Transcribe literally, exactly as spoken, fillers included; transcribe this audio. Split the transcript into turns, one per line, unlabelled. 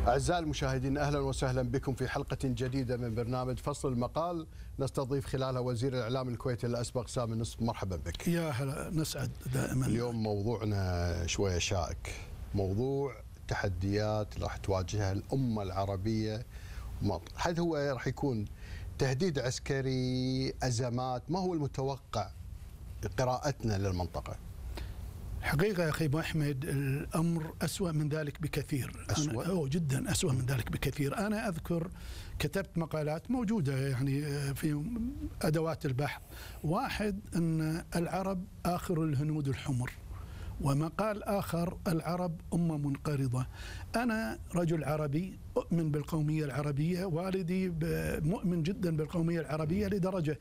أعزائي المشاهدين، أهلا وسهلا بكم في حلقة جديدة من برنامج فصل المقال، نستضيف خلالها وزير الإعلام الكويتي الأسبق سامي النصف. مرحبا بك.
يا هلا، نسعد دائما.
اليوم موضوعنا شوية شائك، موضوع تحديات راح تواجهها الأمة العربية. هل هو راح يكون تهديد عسكري، أزمات؟ ما هو المتوقع قراءتنا للمنطقة؟
حقيقة يا أخي أبو أحمد، الأمر أسوأ من ذلك بكثير.
أسوأ؟
أو جدا أسوأ من ذلك بكثير. أنا أذكر كتبت مقالات موجودة يعني في أدوات البحث. واحد، أن العرب آخر الهنود الحمر، ومقال آخر العرب أمة منقرضة. أنا رجل عربي أؤمن بالقومية العربية، والدي مؤمن جدا بالقومية العربية لدرجة